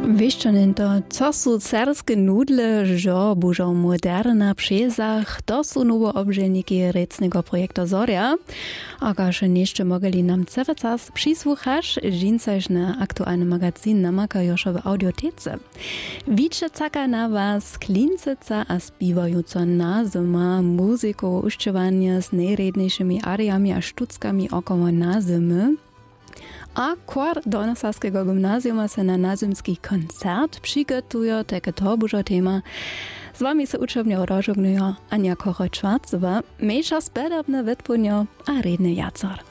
Wiesz schon to, co są serskie nudle, że bużą moderna przezach, to są nowe obżelniki recnego projektu Zoria. A każe jeszcze mogli nam cały czas przysłuchać, żincaś na aktualny magazyn namakają w audiotece. Wicze czeka na was klinceca a spiewająca na zima muzyką uszczewania z najredniejszymi ariami a sztuckami około na zimy. A chór Dolnosaskiego gimnazjuma se na nazymski koncert przygotuje, takie to dużo tema. Z wami se uczebnie rozżegnują Ania Kochot-Schwarzowa, mniejsza spedobne wytpunio a redny Jacor.